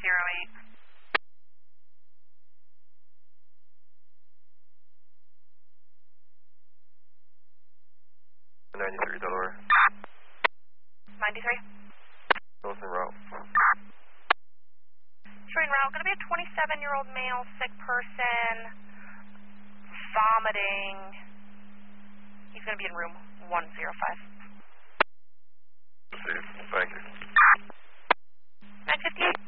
93, Delaware. 93. North en route. Showing route, going to be a 27-year-old male, sick person, vomiting. He's going to be in room 105. Received. Thank you. 958.